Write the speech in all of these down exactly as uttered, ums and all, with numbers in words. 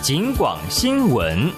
警广新闻。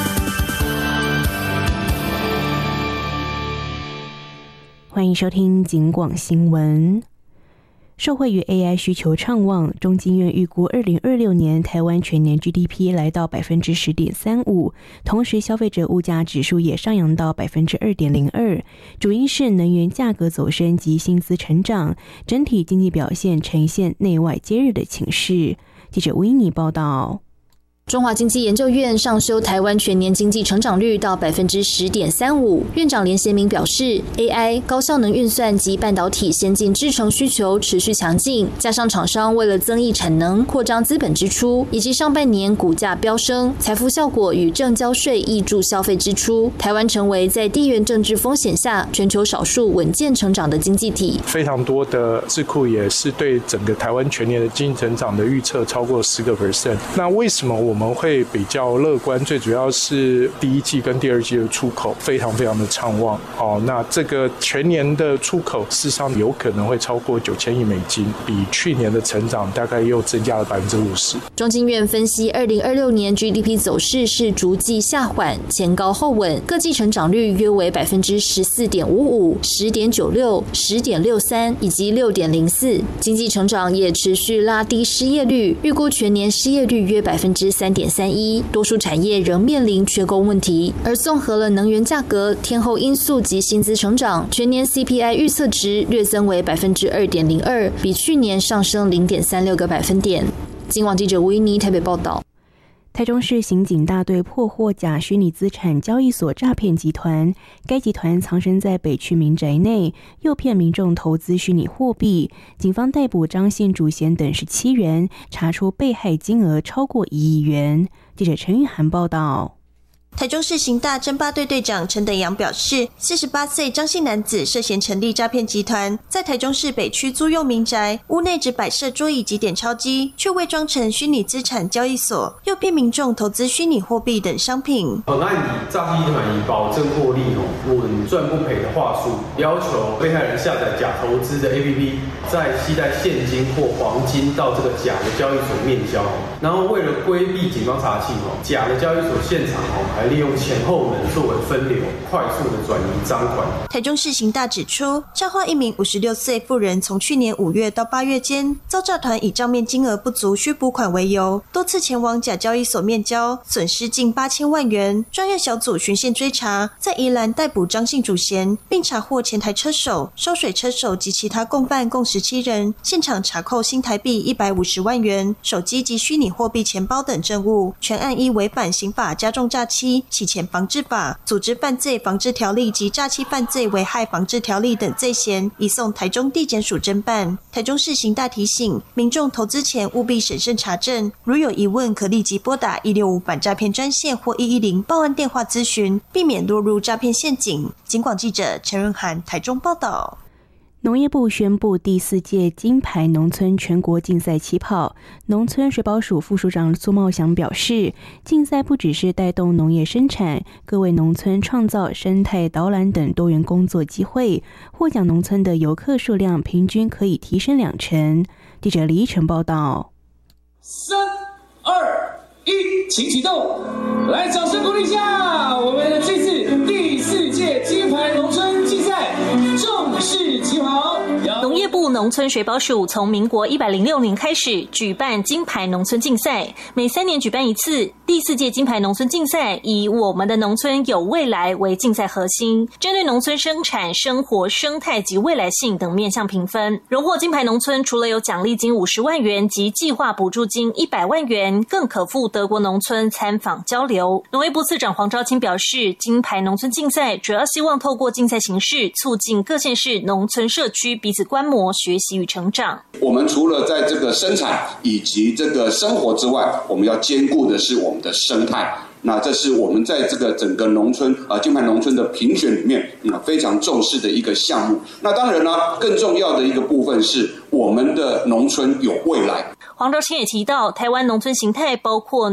欢迎收听警广新闻。受惠于 A I 需求畅旺，中经院预估二零二六年台湾全年 G D P 来到 百分之十点三五， 同时消费者物价指数也上扬到 百分之二点零二， 主因是能源价格走升及薪资成长，整体经济表现呈现内外皆日的情势。记者维尼报道。 中华经济研究院上修台湾全年经济成长率到 百分之十点三五， 院长连贤明表示 A I 高效能运算及半导体先进制程需求持续强劲，加上厂商为了增益产能、扩张资本支出，以及上半年股价飙升，财富效果与正交税挹注消费支出，台湾成为在地缘政治风险下全球少数稳健成长的经济体。 非常多的智库也是对整个台湾全年的经济成长的预测超过十个 percent。那为什么我我们会比较乐观？最主要是第一季跟第二季的出口非常非常的畅旺哦。那这个全年的出口事实上有可能会超过九千亿美金，比去年的成长大概又增加了百分之五十。 中经院分析，二零二六年 G D P 走势是逐季下缓，前高后稳，各季成长率约为百分之十四点五五、十点九六、十点六三以及六点零四。经济成长也持续拉低失业率，预估全年失业率约百分之三点三一，多数产业仍面临缺工问题。而综合了能源价格、天候因素及薪资成长，全年 C P I 预测值略增为百分之二点零二，比去年上升零点三六个百分点。警广记者吴依妮台北报道。 台中市刑警大队破获假虚拟资产交易所诈骗集团，该集团藏身在北区民宅内，诱骗民众投资虚拟货币。警方逮捕张姓主嫌等十七人，查出被害金额超过一亿元。记者陈玉涵报道。 台中市刑大侦八队队长陈德阳表示，四十八岁张姓男子涉嫌成立诈骗集团，在台中市北区租用民宅，屋内只摆设桌椅及点钞机，却伪装成虚拟资产交易所，诱骗民众投资虚拟货币等商品。 本案以诈欺集团以保证获利、稳赚不赔的话术，要求被害人下载假投资的 A P P， 再携带现金或黄金到这个假的交易所面交，然后为了规避警方查缉，假的交易所现场还利用前后门作为分流，快速的转移赃款。 台中市刑大指出，彰化一名五十六岁妇人从去年五月到八月间，遭诈团以账面金额不足需补款为由，多次前往假交易所面交，损失近八千万元。专案小组循线追查，在宜兰逮捕张姓主嫌，并查获前台车手、收水车手及其他共犯共十七人，现场查扣新台币一百五十万元、手机及虚拟货币钱包等证物。全案依违反刑法加重诈欺、洗钱防治法、组织犯罪防治条例及诈欺犯罪危害防治条例等罪嫌，移送台中地检署侦办。台中市刑大提醒民众投资前务必审慎查证，如有疑问可立即拨打一六五反诈骗专线或一一零报案电话咨询，避免落入诈骗陷阱。警广记者陈润涵台中报道。 农业部宣布第四届金牌农村全国竞赛起跑，农村水保署副署长苏茂祥表示，竞赛不只是带动农业生产，更为农村创造生态导览等多元工作机会，获奖农村的游客数量平均可以提升两成。记者李依晨报道。 三二一，请启动！来，掌声鼓励一下我们这次第四届金牌农村竞赛正式起跑。 农业部农村水保署从民国一百零六年开始举办金牌农村竞赛，每三年举办一次。第四届金牌农村竞赛以我们的农村有未来为竞赛核心，针对农村生产、生活、生态及未来性等面向评分。荣获金牌农村除了有奖励金五十万元及计划补助金一百万元，更可赴德国农村参访交流。农业部次长黄昭清表示，金牌农村竞赛主要希望透过竞赛形式，促进各县市农村社区彼此观摩、学习与成长。 我们除了在这个生产以及这个生活之外，我们要兼顾的是我们的生态。那这是我们在这个整个农村啊金牌农村的评选里面，嗯，非常重视的一个项目。那当然呢，更重要的一个部分是我们的农村有未来。 黄昭清也提到，台湾农村形态包括